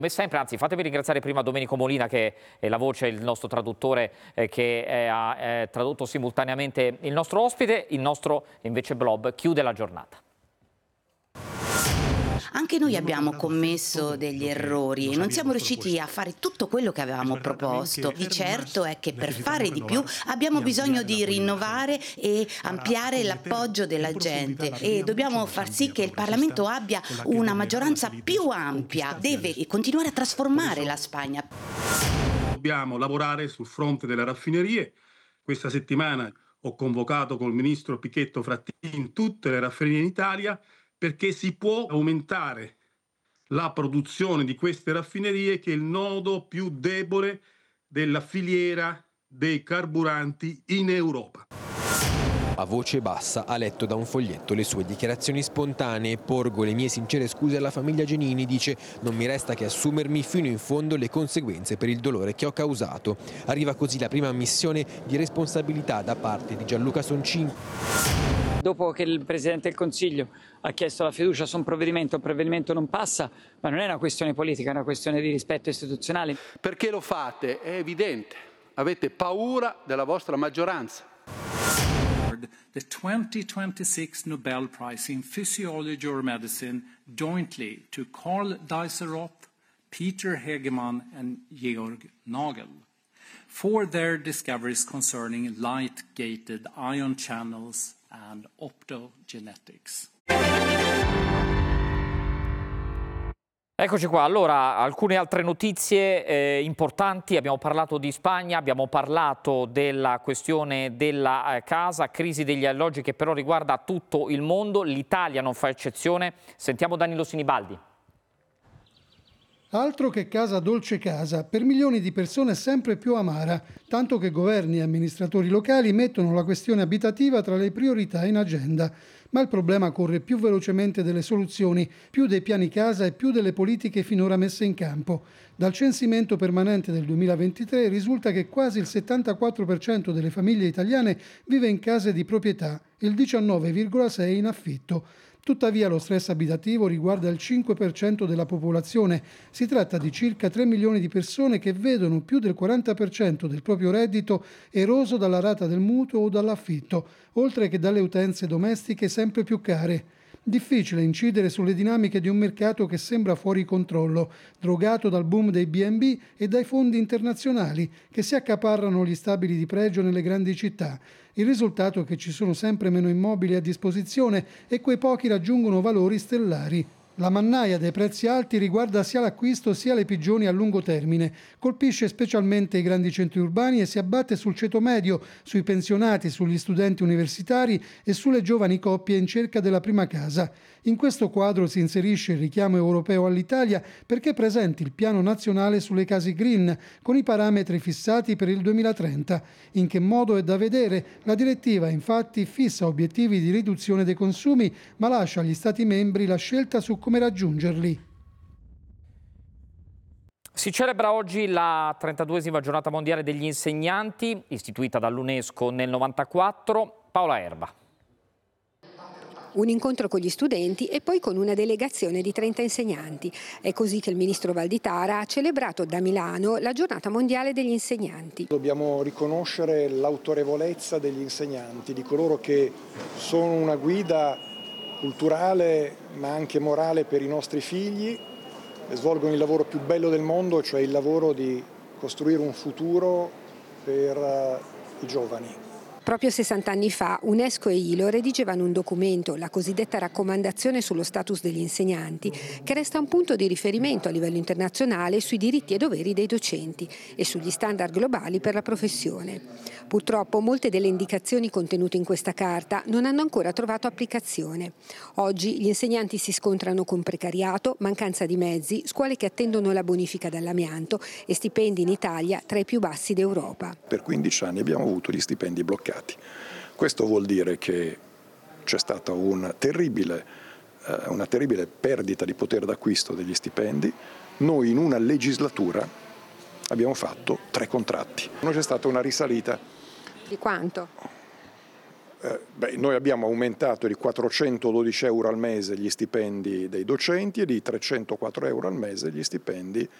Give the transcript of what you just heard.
Come sempre, anzi, fatemi ringraziare prima Domenico Molina, che è la voce, il nostro traduttore, che ha tradotto simultaneamente il nostro ospite. Il nostro, invece, Blob chiude la giornata. Anche noi abbiamo commesso degli errori e non siamo riusciti a fare tutto quello che avevamo proposto. Di certo è che per fare di più abbiamo bisogno di rinnovare e ampliare l'appoggio della gente e dobbiamo far sì che il Parlamento abbia una maggioranza più ampia. Deve continuare a trasformare la Spagna. Dobbiamo lavorare sul fronte delle raffinerie. Questa settimana ho convocato col ministro Pichetto Frattini tutte le raffinerie in Italia, perché si può aumentare la produzione di queste raffinerie, che è il nodo più debole della filiera dei carburanti in Europa. A voce bassa ha letto da un foglietto le sue dichiarazioni spontanee. Porgo le mie sincere scuse alla famiglia Genini, dice, non mi resta che assumermi fino in fondo le conseguenze per il dolore che ho causato. Arriva così la prima ammissione di responsabilità da parte di Gianluca Soncini. Dopo che il Presidente del Consiglio ha chiesto la fiducia su un provvedimento, il provvedimento non passa, ma non è una questione politica, è una questione di rispetto istituzionale. Perché lo fate? È evidente, avete paura della vostra maggioranza. The 2026 Nobel Prize in Physiology or Medicine jointly to Karl Dijsselroth, Peter Hegemann and Georg Nagel for their discoveries concerning light-gated ion channels and optogenetics. Eccoci qua, allora alcune altre notizie importanti. Abbiamo parlato di Spagna, abbiamo parlato della questione della casa, crisi degli alloggi che però riguarda tutto il mondo, l'Italia non fa eccezione. Sentiamo Danilo Sinibaldi. Altro che casa dolce casa, per milioni di persone sempre più amara, tanto che governi e amministratori locali mettono la questione abitativa tra le priorità in agenda. Ma il problema corre più velocemente delle soluzioni, più dei piani casa e più delle politiche finora messe in campo. Dal censimento permanente del 2023 risulta che quasi il 74% delle famiglie italiane vive in case di proprietà, il 19,6% in affitto. Tuttavia lo stress abitativo riguarda il 5% della popolazione. Si tratta di circa 3 milioni di persone che vedono più del 40% del proprio reddito eroso dalla rata del mutuo o dall'affitto, oltre che dalle utenze domestiche sempre più care. Difficile incidere sulle dinamiche di un mercato che sembra fuori controllo, drogato dal boom dei B&B e dai fondi internazionali che si accaparrano gli stabili di pregio nelle grandi città. Il risultato è che ci sono sempre meno immobili a disposizione e quei pochi raggiungono valori stellari. La mannaia dei prezzi alti riguarda sia l'acquisto sia le pigioni a lungo termine, colpisce specialmente i grandi centri urbani e si abbatte sul ceto medio, sui pensionati, sugli studenti universitari e sulle giovani coppie in cerca della prima casa. In questo quadro si inserisce il richiamo europeo all'Italia perché presenti il piano nazionale sulle case green, con i parametri fissati per il 2030. In che modo è da vedere? La direttiva infatti fissa obiettivi di riduzione dei consumi, ma lascia agli Stati membri la scelta su come raggiungerli. Si celebra oggi la 32esima giornata mondiale degli insegnanti, istituita dall'UNESCO nel 1994. Paola Erba. Un incontro con gli studenti e poi con una delegazione di 30 insegnanti. È così che il ministro Valditara ha celebrato da Milano la giornata mondiale degli insegnanti. Dobbiamo riconoscere l'autorevolezza degli insegnanti, di coloro che sono una guida culturale ma anche morale per i nostri figli, e svolgono il lavoro più bello del mondo, cioè il lavoro di costruire un futuro per i giovani. Proprio 60 anni fa UNESCO e ILO redigevano un documento, la cosiddetta raccomandazione sullo status degli insegnanti, che resta un punto di riferimento a livello internazionale sui diritti e doveri dei docenti e sugli standard globali per la professione. Purtroppo molte delle indicazioni contenute in questa carta non hanno ancora trovato applicazione. Oggi gli insegnanti si scontrano con precariato, mancanza di mezzi, scuole che attendono la bonifica dall'amianto e stipendi in Italia tra i più bassi d'Europa. Per 15 anni abbiamo avuto gli stipendi bloccati. Questo vuol dire che c'è stata una terribile perdita di potere d'acquisto degli stipendi. Noi in una legislatura abbiamo fatto 3 contratti. Non c'è stata una risalita. Di quanto? Noi abbiamo aumentato di 412 euro al mese gli stipendi dei docenti e di 304 euro al mese gli stipendi